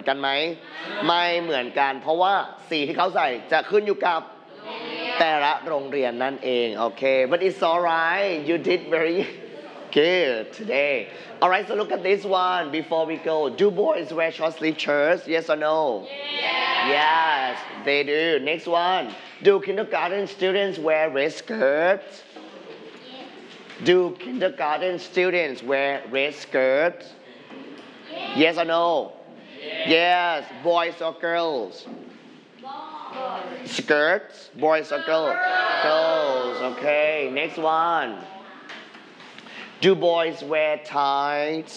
กันไหมไม่เหมือนกันเพราะว่าสีที่เขาใส่จะขึ้นอยู่กับแต่ละโรงเรียนนั่นเองโอเค but it's alright you did very good today alright so look at this one before we go do boys wear short sleeve shirts yes or no yes they do next one do kindergarten students wear red skirts do kindergarten students wear red skirts yes or no yes boys or girls skirts boys or girls girls okay next one do boys wear ties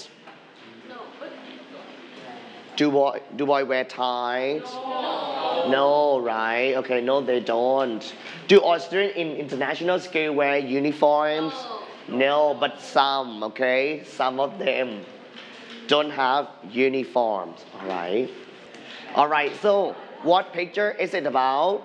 do boy wear ties no right okay no they don't do all students in international school wear uniforms no but some okay some of them don't have uniforms all right so what picture is it about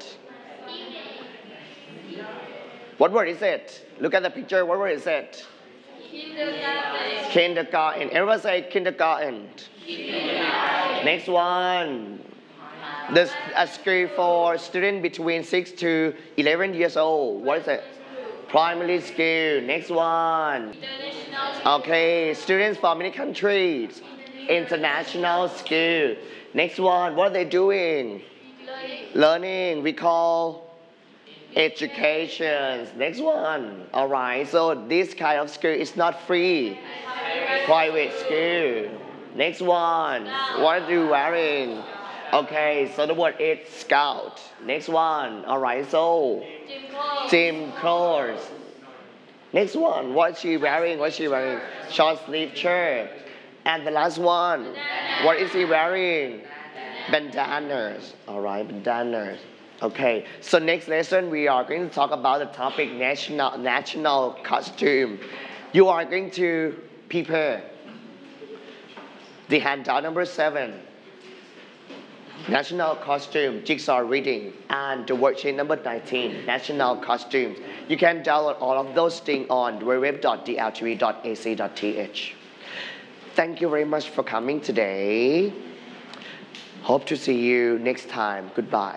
what word is it look at the picture what word is it kindergarten everyone say kindergarten next one there's a school for students between 6 to 11 years old what is it primary school next one okay students from many countries international school next one what are they doing learning we call education next one all right so this kind of school is not free private school next one what are you wearing okay so the word is scout next one all right so gym clothes next one what is she wearing short sleeve shirt and the last one what is he wearing bandanas all right bandanas okay so next lesson we are going to talk about the topic national costume you are going to prepare the handout number 7 national costume jigsaw reading and the worksheet number 19 national costumes you can download all of those things on www.dltv.ac.th thank you very much for coming today hope to see you next time goodbye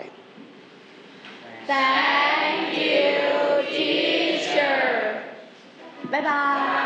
Thank you, teacher. Bye bye.